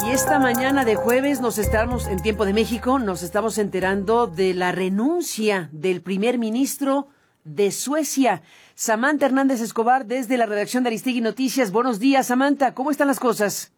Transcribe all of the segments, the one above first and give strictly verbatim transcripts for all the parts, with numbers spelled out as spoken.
Y esta mañana de jueves nos estamos, en tiempo de México, nos estamos enterando de la renuncia del primer ministro de Suecia, Samantha Hernández Escobar, desde la redacción de Aristegui Noticias. Buenos días, Samantha, ¿cómo están las cosas?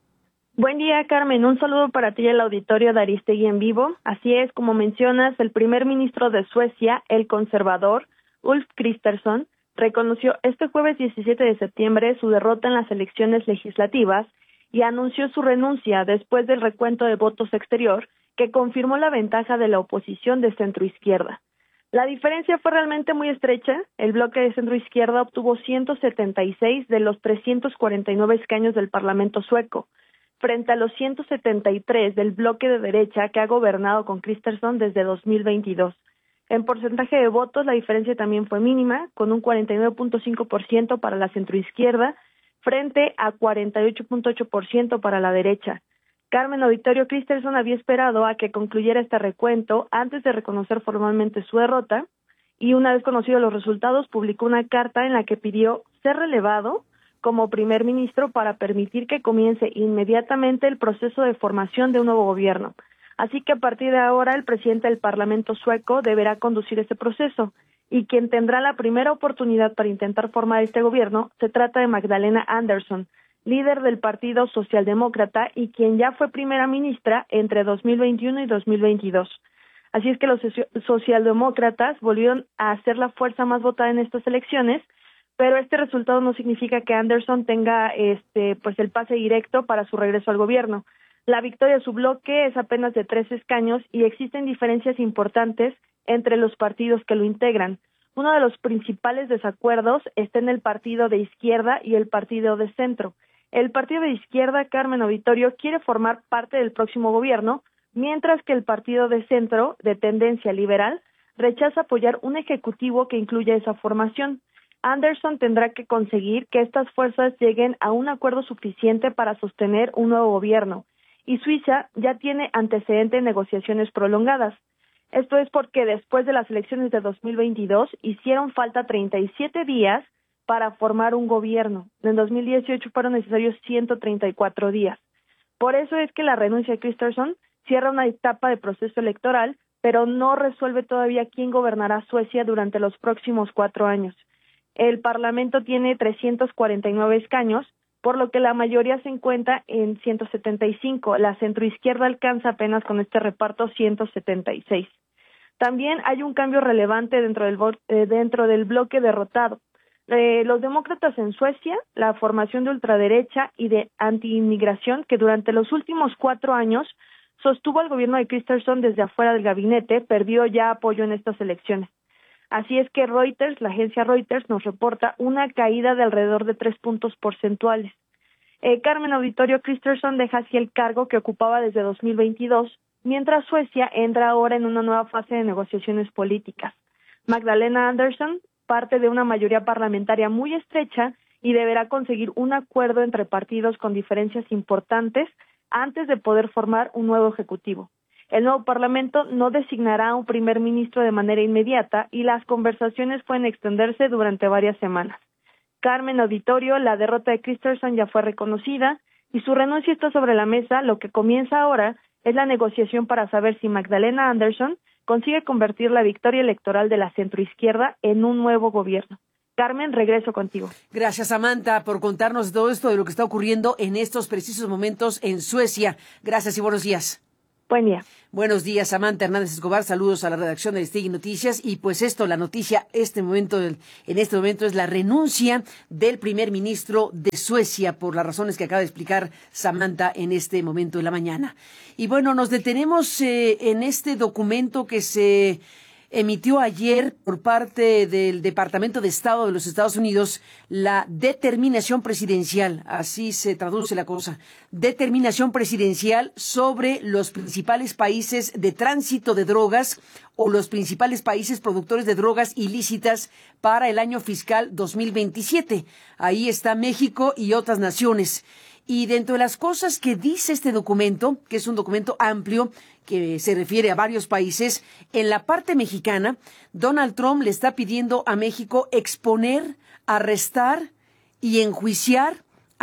Buen día, Carmen. Un saludo para ti y el auditorio de Aristegui en vivo. Así es, como mencionas, el primer ministro de Suecia, el conservador Ulf Kristersson, reconoció este jueves diecisiete de septiembre su derrota en las elecciones legislativas y anunció su renuncia después del recuento de votos exterior que confirmó la ventaja de la oposición de centroizquierda. La diferencia fue realmente muy estrecha. El bloque de centroizquierda obtuvo ciento setenta y seis de los trescientos cuarenta y nueve escaños del Parlamento sueco, frente a los ciento setenta y tres del bloque de derecha que ha gobernado con Kristersson desde dos mil veintidós. En porcentaje de votos, la diferencia también fue mínima, con un cuarenta y nueve punto cinco por ciento para la centroizquierda, frente a cuarenta y ocho punto ocho por ciento para la derecha. Carmen, auditorio, Kristersson había esperado a que concluyera este recuento antes de reconocer formalmente su derrota, y una vez conocidos los resultados, publicó una carta en la que pidió ser relevado como primer ministro para permitir que comience inmediatamente el proceso de formación de un nuevo gobierno. Así que a partir de ahora el presidente del Parlamento sueco deberá conducir este proceso, y quien tendrá la primera oportunidad para intentar formar este gobierno se trata de Magdalena Andersson, líder del Partido Socialdemócrata y quien ya fue primera ministra entre dos mil veintiuno y dos mil veintidós. Así es que los socialdemócratas volvieron a ser la fuerza más votada en estas elecciones, pero este resultado no significa que Andersson tenga este pues el pase directo para su regreso al gobierno. La victoria de su bloque es apenas de tres escaños y existen diferencias importantes entre los partidos que lo integran. Uno de los principales desacuerdos está en el partido de izquierda y el partido de centro. El partido de izquierda, Carmen, auditorio, quiere formar parte del próximo gobierno, mientras que el partido de centro, de tendencia liberal, rechaza apoyar un ejecutivo que incluya esa formación. Andersson tendrá que conseguir que estas fuerzas lleguen a un acuerdo suficiente para sostener un nuevo gobierno, y Suiza ya tiene antecedente en negociaciones prolongadas. Esto es porque después de las elecciones de dos mil veintidós hicieron falta treinta y siete días para formar un gobierno. En dos mil dieciocho fueron necesarios ciento treinta y cuatro días. Por eso es que la renuncia de Kristersson cierra una etapa de proceso electoral, pero no resuelve todavía quién gobernará Suecia durante los próximos cuatro años. El Parlamento tiene trescientos cuarenta y nueve escaños, por lo que la mayoría se encuentra en ciento setenta y cinco. La centroizquierda alcanza apenas con este reparto ciento setenta y seis. También hay un cambio relevante dentro del, eh, dentro del bloque derrotado. Eh, los demócratas en Suecia, la formación de ultraderecha y de antiinmigración, que durante los últimos cuatro años sostuvo al gobierno de Kristersson desde afuera del gabinete, perdió ya apoyo en estas elecciones. Así es que Reuters, la agencia Reuters, nos reporta una caída de alrededor de tres puntos porcentuales. Eh, Carmen, auditorio, Kristersson deja así el cargo que ocupaba desde dos mil veintidós, mientras Suecia entra ahora en una nueva fase de negociaciones políticas. Magdalena Andersson parte de una mayoría parlamentaria muy estrecha y deberá conseguir un acuerdo entre partidos con diferencias importantes antes de poder formar un nuevo ejecutivo. El nuevo Parlamento no designará a un primer ministro de manera inmediata y las conversaciones pueden extenderse durante varias semanas. Carmen, auditorio, la derrota de Kristersson ya fue reconocida y su renuncia está sobre la mesa. Lo que comienza ahora es la negociación para saber si Magdalena Andersson consigue convertir la victoria electoral de la centroizquierda en un nuevo gobierno. Carmen, regreso contigo. Gracias, Samantha, por contarnos todo esto de lo que está ocurriendo en estos precisos momentos en Suecia. Gracias y buenos días. Buen día. Buenos días, Samantha Hernández Escobar. Saludos a la redacción de Aristegui Noticias. Y pues esto, la noticia este momento, en este momento es la renuncia del primer ministro de Suecia por las razones que acaba de explicar Samantha en este momento de la mañana. Y bueno, nos detenemos eh, en este documento que se emitió ayer por parte del Departamento de Estado de los Estados Unidos, la determinación presidencial, así se traduce la cosa, determinación presidencial sobre los principales países de tránsito de drogas o los principales países productores de drogas ilícitas para el año fiscal dos mil veintisiete. Ahí está México y otras naciones. Y dentro de las cosas que dice este documento, que es un documento amplio, que se refiere a varios países, en la parte mexicana, Donald Trump le está pidiendo a México exponer, arrestar y enjuiciar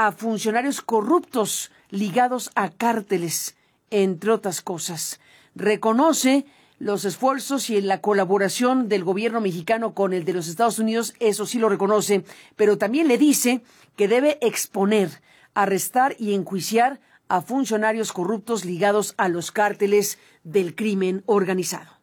a funcionarios corruptos ligados a cárteles, entre otras cosas. Reconoce los esfuerzos y la colaboración del gobierno mexicano con el de los Estados Unidos, eso sí lo reconoce, pero también le dice que debe exponer, arrestar y enjuiciar a funcionarios corruptos ligados a los cárteles del crimen organizado.